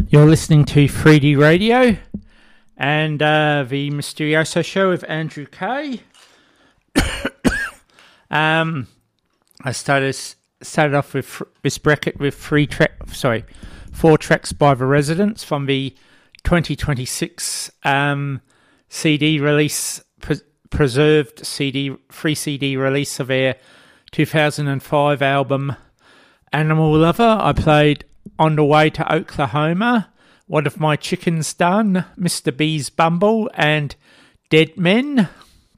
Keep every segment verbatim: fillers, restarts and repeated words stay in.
You're listening to three D Radio and uh, the Mysterioso Show with Andrew Kay. um, I started started off with this bracket with three track, sorry, four tracks by The Residents from the twenty twenty-six um, C D release, pre- preserved C D, free C D release of their two thousand five album Animal Lover. I played On the Way to Oklahoma, What Have My Chickens Done, Mister B's Bumble, and Dead Men.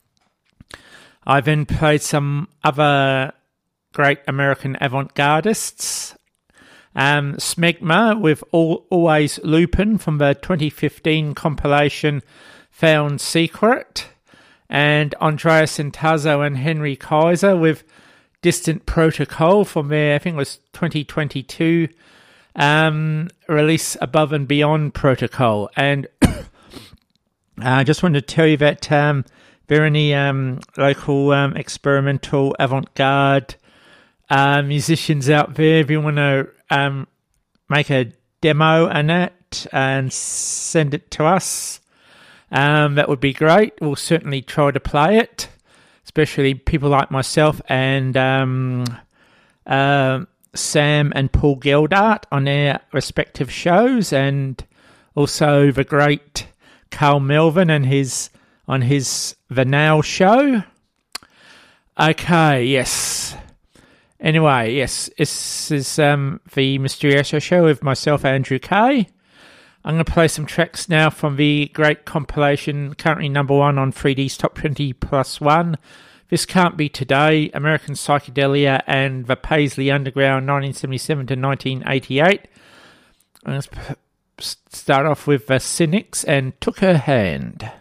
I then played some other great American avant-gardists. Um, Smegma with All, Always Lupin from the twenty fifteen compilation Found Secret. And Andreas Intazo and Henry Kaiser with Distant Protocol from their, I think it was twenty twenty-two um, release Above and Beyond Protocol. And I just wanted to tell you that um, there are any um, local um, experimental avant-garde uh, musicians out there. If you want to um, make a demo and that and send it to us, um, that would be great. We'll certainly try to play it, especially people like myself and um, uh, Sam and Paul Geldart on their respective shows, and also the great Carl Melvin and his on his The Now show. Okay, yes. Anyway, yes, this is um, the Mysterioso Show with myself, Andrew Kay. I'm going to play some tracks now from the great compilation, currently number one on three D's Top twenty Plus One. This Can't Be Today, American Psychedelia, and the Paisley Underground, nineteen seventy-seven to nineteen eighty-eight. Let's start off with the Cynics and Took Her Hand.